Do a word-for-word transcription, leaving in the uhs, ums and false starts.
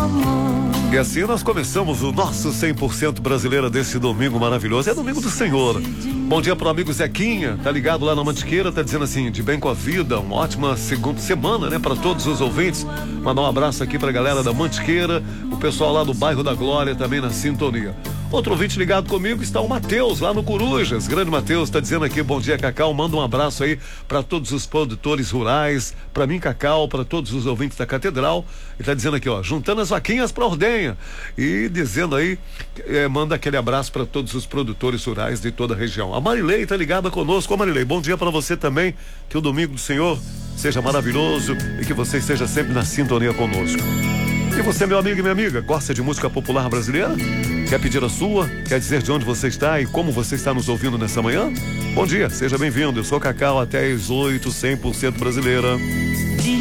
E assim nós começamos o nosso cem por cento brasileira desse domingo maravilhoso. É domingo do Senhor. Bom dia pro amigo Zequinha, tá ligado lá na Mantiqueira, tá dizendo assim, de bem com a vida, uma ótima segunda semana, né, para todos os ouvintes. Mandar um abraço aqui pra galera da Mantiqueira, o pessoal lá do bairro da Glória também na sintonia. Outro ouvinte ligado comigo está o Matheus, lá no Corujas. Grande Matheus, tá dizendo aqui, bom dia, Cacau. Manda um abraço aí para todos os produtores rurais, para mim, Cacau, para todos os ouvintes da Catedral. E tá dizendo aqui, ó, juntando as vaquinhas pra ordenha. E dizendo aí, eh, manda aquele abraço para todos os produtores rurais de toda a região. A Marilei tá ligada conosco. Ô Marilei, bom dia para você também. Que o domingo do Senhor seja maravilhoso e que você esteja sempre na sintonia conosco. E você, meu amigo e minha amiga, gosta de música popular brasileira? Quer pedir a sua? Quer dizer de onde você está e como você está nos ouvindo nessa manhã? Bom dia, seja bem-vindo. Eu sou Cacau, até às oito, cem por cento brasileira.